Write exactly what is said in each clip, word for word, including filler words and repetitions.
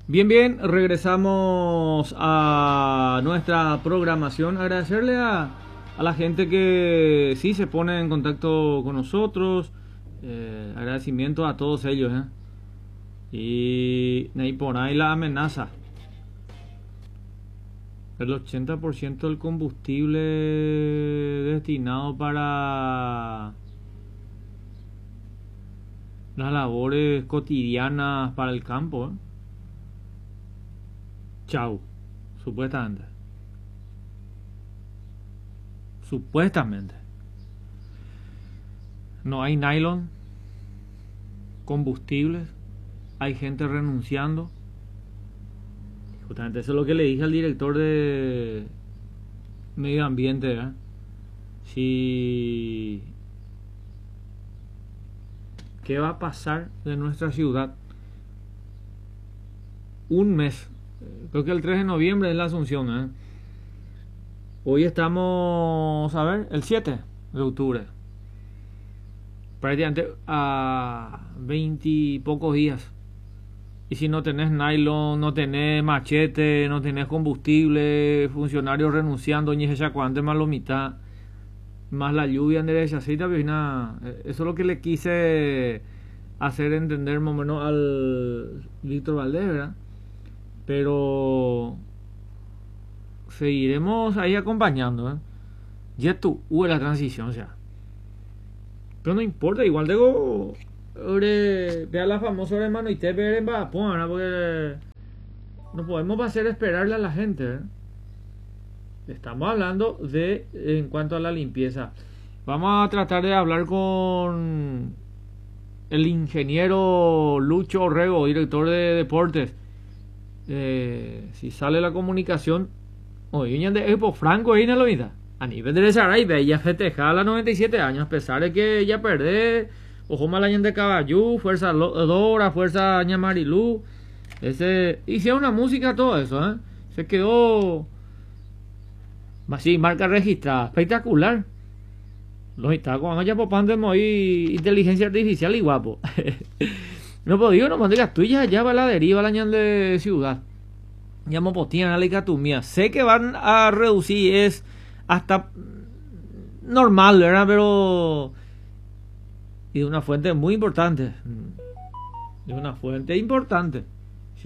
Bien, bien, regresamos a nuestra programación. Agradecerle a, a la gente que sí se pone en contacto con nosotros. Eh, agradecimiento a todos ellos. ¿eh? Y ahí por ahí la amenaza. El ochenta por ciento del combustible destinado para las labores cotidianas para el campo. ¿eh? Chau, supuestamente. Supuestamente. No hay nylon, combustibles, hay gente renunciando. Justamente eso es lo que le dije al director de medio ambiente. ¿eh? Si ¿Qué va a pasar de nuestra ciudad? Un mes. Creo que el tres de noviembre es la Asunción. ¿eh? Hoy estamos, a ver, el siete de octubre. Prácticamente a veinte y pocos días. Y si no tenés nylon, no tenés machete, no tenés combustible, funcionarios renunciando, ni esa cuante más la mitad, más la lluvia en derecha, así también nada. Eso es lo que le quise hacer entender más o menos al Víctor Valdés, ¿verdad? Pero seguiremos ahí acompañando. ¿eh? Ya tú hubo la transición, o sea. Pero no importa, igual tengo vea la famosa hermano y te ver en Japón, porque no podemos hacer esperarle a la gente. ¿eh? Estamos hablando de en cuanto a la limpieza. Vamos a tratar de hablar con el ingeniero Lucho Orrego, director de deportes. Eh, si sale la comunicación, hoy de Expo Franco ahí en la vida. A nivel de Saray, ella festejaba a los noventa y siete años, a pesar de que ella perdió. Ojo Malañán de Caballú, Fuerza Dora, Fuerza Aña Marilú. Ese, hicieron una música, todo eso, ¿eh? Se quedó así, marca registrada, espectacular. Los está con allá popando ahí inteligencia artificial y guapo. No puedo digo, no me digas, tú ya va a la deriva la ñan de ciudad. Ya me potían a la icatumía. Sé que van a reducir, es hasta normal, ¿verdad? Pero y de una fuente muy importante. De una fuente importante. Sí.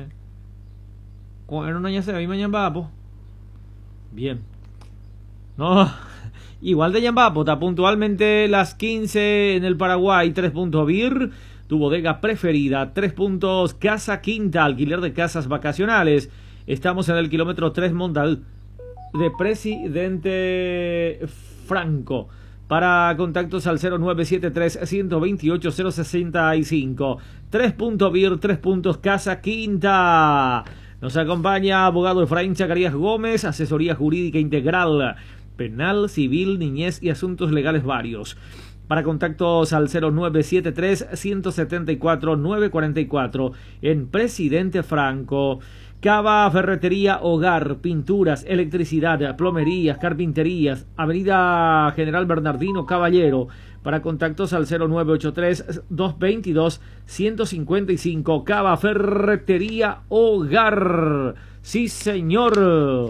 Con una ña se ve mañana va, po. Bien. No. Igual de Yambapo, está puntualmente las quince en el Paraguay, tres puntos Vir, tu bodega preferida, tres puntos Casa Quinta, alquiler de casas vacacionales. Estamos en el kilómetro tres Mondal de Presidente Franco. Para contactos al cero nueve siete tres, uno dos ocho, cero seis cinco. tres puntos Vir, tres puntos Casa Quinta. Nos acompaña abogado Efraín Chacarías Gómez, asesoría jurídica integral, penal, civil, niñez y asuntos legales varios. Para contactos al cero nueve siete tres, uno siete cuatro, nueve cuatro cuatro en Presidente Franco. Cava, ferretería, hogar, pinturas, electricidad, plomerías, carpinterías, Avenida General Bernardino Caballero. Para contactos al cero nueve ocho tres, dos dos dos, uno cinco cinco. Cava, ferretería, hogar. Sí, señor.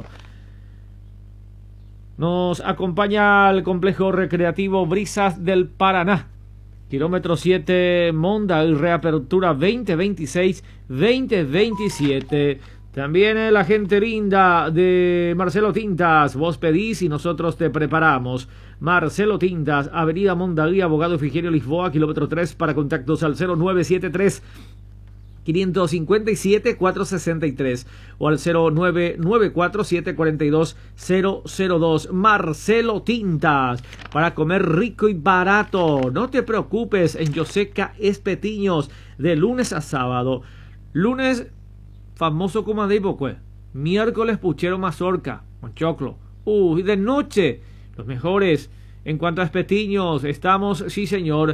Nos acompaña el complejo recreativo Brisas del Paraná. Kilómetro siete, Monda y reapertura veinte veintiséis veinte veintisiete. También la gente linda de Marcelo Tintas. Vos pedís y nosotros te preparamos. Marcelo Tintas, Avenida Mondaví, Abogado Efigenio Lisboa, kilómetro tres. Para contactos al cero nueve siete tres, cinco cinco siete, cuatro seis tres o al cero nueve nueve cuatro, siete cuatro dos, cero cero dos. Marcelo Tintas, para comer rico y barato. No te preocupes, en Yoseca Espetiños, de lunes a sábado. Lunes, famoso como de Ibocue. Miércoles, puchero mazorca, con choclo. Uy, de noche, los mejores. En cuanto a espetiños, estamos, sí señor,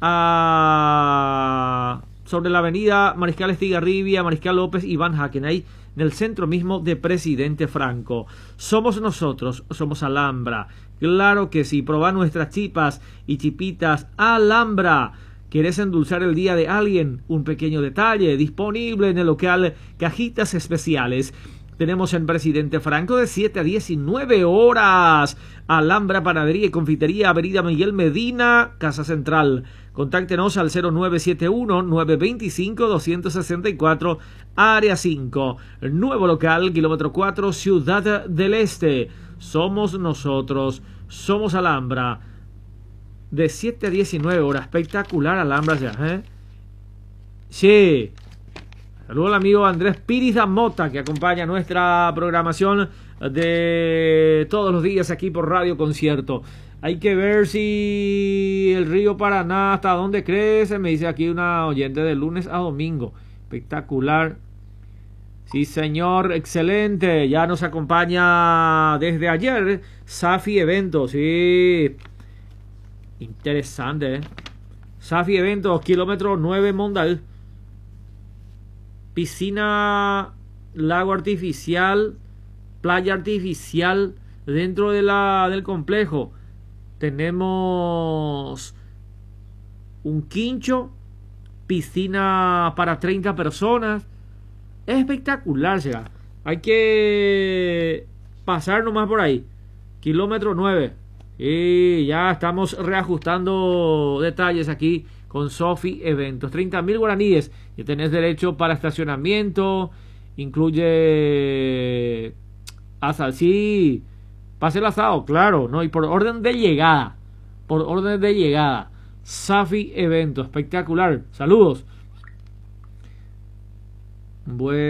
a... sobre la avenida Mariscal Estigarribia, Mariscal López, Iván Hackenay, en el centro mismo de Presidente Franco. Somos nosotros, somos Alhambra. Claro que sí, probá nuestras chipas y chipitas Alhambra. ¿Quieres endulzar el día de alguien? Un pequeño detalle disponible en el local Cajitas Especiales. Tenemos en Presidente Franco de siete a diecinueve horas. Alhambra Panadería y Confitería, Avenida Miguel Medina, Casa Central. Contáctenos al cero nueve siete uno, nueve dos cinco, dos seis cuatro, Área cinco. Nuevo local, kilómetro cuatro, Ciudad del Este. Somos nosotros, somos Alhambra. De siete a diecinueve horas. Espectacular Alhambra ya, ¿eh? Sí. Saludos al amigo Andrés Piris da Mota, que acompaña nuestra programación de todos los días aquí por Radio Concierto. Hay que ver si el río Paraná hasta dónde crece. Me dice aquí una oyente de lunes a domingo. Espectacular. Sí, señor, excelente. Ya nos acompaña desde ayer Safi Eventos. Sí. Interesante, ¿eh? Safi Eventos, kilómetro nueve Mondal. Piscina, lago artificial, playa artificial dentro de la, del complejo. Tenemos un quincho, piscina para treinta personas. Es espectacular, será. Hay que pasar nomás por ahí. Kilómetro nueve. Y ya estamos reajustando detalles aquí con Sofi Eventos. treinta mil guaraníes y tenés derecho para estacionamiento. Incluye asado. Sí, pase el asado, claro, ¿no? Y por orden de llegada. Por orden de llegada. Sofi Eventos, espectacular. Saludos. Bueno.